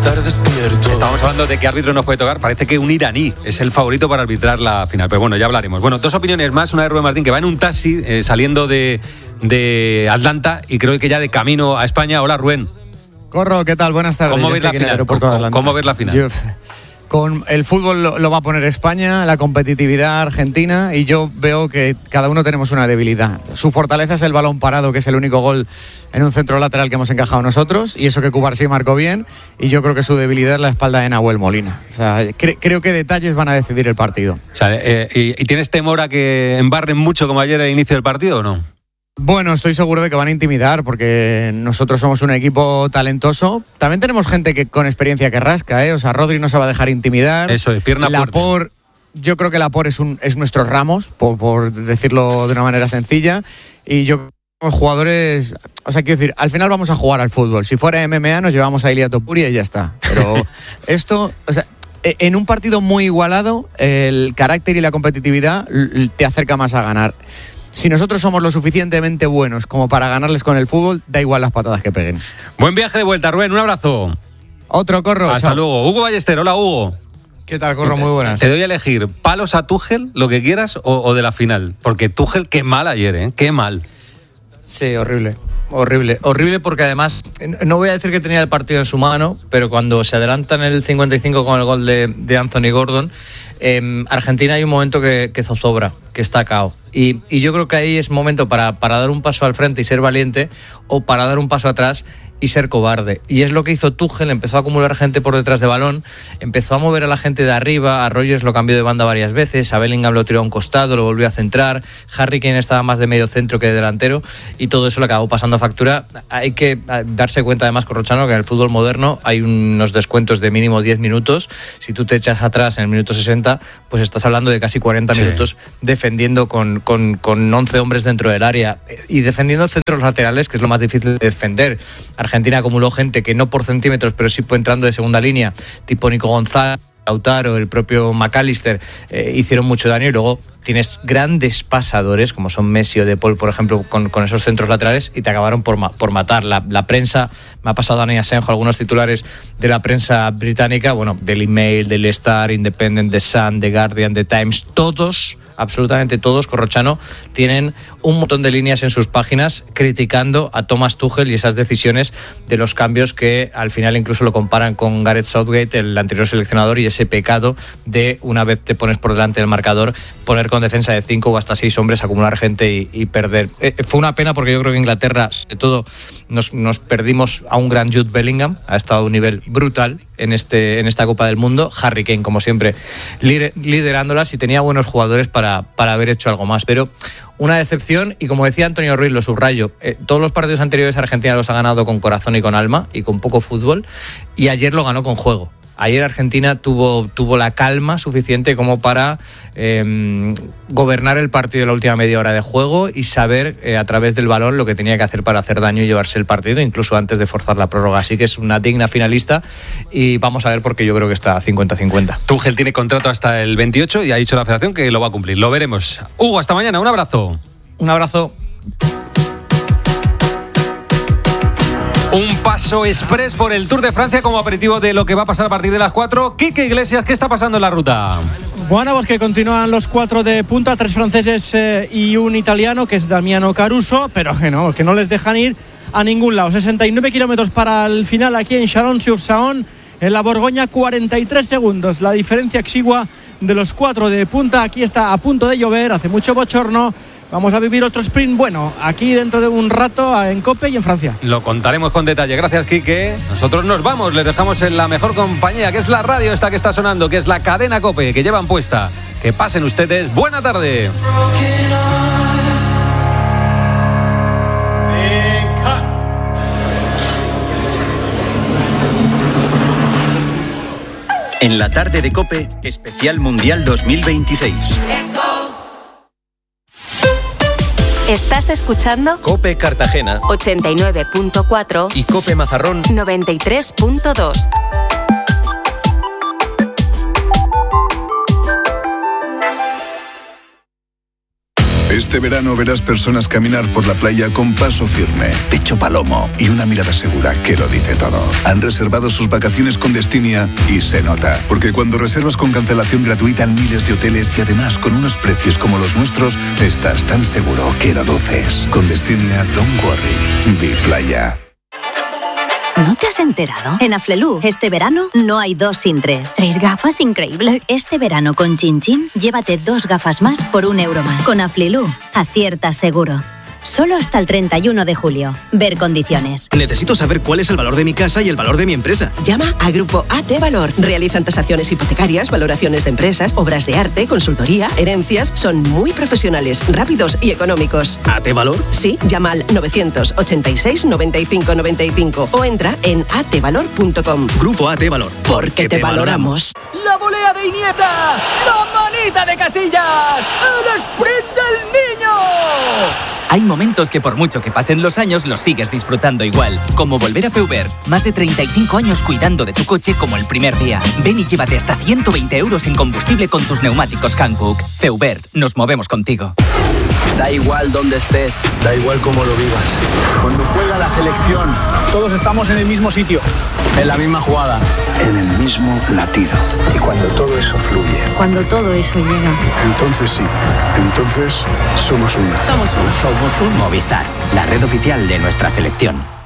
estar despierto. Estábamos hablando de qué árbitro nos puede tocar. Parece que un iraní es el favorito para arbitrar la final. Pero bueno, ya hablaremos. Bueno, dos opiniones más. Una de Rubén Martín, que va en un taxi saliendo de Atlanta y creo que ya de camino a España. Hola, Rubén. Corro, ¿qué tal? Buenas tardes. ¿Cómo ves la final? ¿Cómo ves la final? Con el fútbol lo va a poner España, la competitividad Argentina, y yo veo que cada uno tenemos una debilidad. Su fortaleza es el balón parado, que es el único gol en un centro lateral que hemos encajado nosotros, y eso que Cubarsí marcó bien, y yo creo que su debilidad es la espalda de Nahuel Molina. O sea, creo que detalles van a decidir el partido. O sea, ¿y tienes temor a que embarren mucho como ayer al inicio del partido o no? Bueno, estoy seguro de que van a intimidar porque nosotros somos un equipo talentoso. También tenemos gente que con experiencia que rasca, ¿eh? O sea, Rodri no se va a dejar intimidar. Eso es, pierna fuerte. Yo creo que Laporte es nuestro Ramos, por decirlo de una manera sencilla. Y yo, como jugadores, o sea, quiero decir, al final vamos a jugar al fútbol. Si fuera MMA nos llevamos a Ilia Topuria y ya está. Pero esto, o sea, en un partido muy igualado, el carácter y la competitividad te acerca más a ganar. Si nosotros somos lo suficientemente buenos como para ganarles con el fútbol, da igual las patadas que peguen. Buen viaje de vuelta, Rubén. Un abrazo. Otro, Corro. Hasta luego. Hugo Ballester. Hola, Hugo. ¿Qué tal, Corro? Muy buenas. Te doy a elegir palos a Tuchel, lo que quieras, o de la final. Porque Tuchel, qué mal ayer, ¿eh? Qué mal. Sí, horrible. Horrible porque además, no voy a decir que tenía el partido en su mano, pero cuando se adelanta en el 55 con el gol de Anthony Gordon, Argentina hay un momento que zozobra, que está cao. Y yo creo que ahí es momento para dar un paso al frente y ser valiente, o para dar un paso atrás y ser cobarde. Y es lo que hizo Tuchel. Empezó a acumular gente por detrás de balón, empezó a mover a la gente de arriba. A Rodgers lo cambió de banda varias veces, a Bellingham lo tiró a un costado, lo volvió a centrar, Harry Kane estaba más de medio centro que de delantero, y todo eso le acabó pasando factura. Hay que darse cuenta además, Corrochano, que en el fútbol moderno hay unos descuentos de mínimo 10 minutos. Si tú te echas atrás en el minuto 60, pues estás hablando de casi 40 minutos defendiendo con 11 hombres dentro del área y defendiendo centros laterales, que es lo más difícil de defender. Argentina acumuló gente que no por centímetros, pero sí entrando de segunda línea, tipo Nico González, Lautaro, el propio McAllister, hicieron mucho daño. Y luego tienes grandes pasadores como son Messi o De Paul, por ejemplo, con esos centros laterales, y te acabaron por matar. La prensa, me ha pasado Dani Asenjo algunos titulares de la prensa británica, bueno, Daily Mail, Daily Star, Independent, The Sun, The Guardian, The Times, todos, absolutamente todos, Corrochano, tienen un montón de líneas en sus páginas criticando a Thomas Tuchel y esas decisiones de los cambios, que al final incluso lo comparan con Gareth Southgate, el anterior seleccionador, y ese pecado de, una vez te pones por delante del marcador, poner con defensa de 5 o hasta 6 hombres, acumular gente y perder. Fue una pena porque yo creo que Inglaterra, sobre todo, nos perdimos a un gran Jude Bellingham, ha estado a un nivel brutal en esta Copa del Mundo. Harry Kane, como siempre, liderándolas, y tenía buenos jugadores para haber hecho algo más, pero una decepción. Y como decía Antonio Ruiz, lo subrayo, todos los partidos anteriores Argentina los ha ganado con corazón y con alma y con poco fútbol, y ayer lo ganó con juego. Ayer Argentina tuvo la calma suficiente como para gobernar el partido en la última media hora de juego y saber a través del balón lo que tenía que hacer para hacer daño y llevarse el partido, incluso antes de forzar la prórroga. Así que es una digna finalista, y vamos a ver, porque yo creo que está 50-50. Tuchel tiene contrato hasta el 28 y ha dicho la federación que lo va a cumplir. Lo veremos. Hugo, hasta mañana. Un abrazo. Un abrazo. Un paso express por el Tour de Francia como aperitivo de lo que va a pasar a partir de las 4. Quique Iglesias, ¿qué está pasando en la ruta? Bueno, pues que continúan los 4 de punta, 3 franceses y un italiano, que es Damiano Caruso, pero que no les dejan ir a ningún lado. 69 kilómetros para el final aquí en Chalon-sur-Saône, en la Borgoña, 43 segundos. La diferencia exigua de los 4 de punta. Aquí está a punto de llover, hace mucho bochorno. Vamos a vivir otro sprint bueno aquí dentro de un rato en COPE y en Francia. Lo contaremos con detalle. Gracias, Quique. Nosotros nos vamos, les dejamos en la mejor compañía, que es la radio esta que está sonando, que es la cadena COPE, que llevan puesta. Que pasen ustedes buena tarde. En la tarde de COPE, especial Mundial 2026. Let's go. ¿Estás escuchando? COPE Cartagena 89.4 y COPE Mazarrón 93.2. Este verano verás personas caminar por la playa con paso firme, pecho palomo y una mirada segura que lo dice todo. Han reservado sus vacaciones con Destinia y se nota, porque cuando reservas con cancelación gratuita en miles de hoteles y además con unos precios como los nuestros, estás tan seguro que lo luces. Con Destinia, don't worry. Be Playa. ¿No te has enterado? En Aflelu, este verano no hay 2 sin 3. 3 gafas, increíble. Este verano con Chin Chin, llévate 2 gafas más por €1 más. Con Aflelu, acierta seguro. Solo hasta el 31 de julio. Ver condiciones. Necesito saber cuál es el valor de mi casa y el valor de mi empresa. Llama a Grupo AT Valor. Realizan tasaciones hipotecarias, valoraciones de empresas, obras de arte, consultoría, herencias. Son muy profesionales, rápidos y económicos. ¿AT Valor? Sí, llama al 986 95 95 o entra en atvalor.com. Grupo AT Valor. Porque te valoramos. La volea de Iniesta, la manita de Casillas, el sprint del niño. Hay momentos que por mucho que pasen los años los sigues disfrutando igual, como volver a Feubert. Más de 35 años cuidando de tu coche como el primer día. Ven y llévate hasta 120 € en combustible con tus neumáticos Hankook. Feubert, nos movemos contigo. Da igual dónde estés, da igual cómo lo vivas. Cuando juega la selección, todos estamos en el mismo sitio, en la misma jugada, en el mismo latido. Y cuando todo eso fluye, cuando todo eso llega, entonces sí, entonces somos uno. Somos uno. Somos un Movistar, la red oficial de nuestra selección.